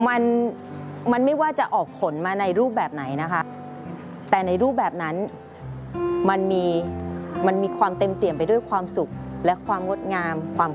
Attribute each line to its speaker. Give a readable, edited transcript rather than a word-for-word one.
Speaker 1: มันไม่ว่าจะออกผลมาในรูปแบบไหนนะคะแต่ในรูปแบบนั้นมันมีความเต็มเปี่ยมไปด้วยความสุขและความงดงามความ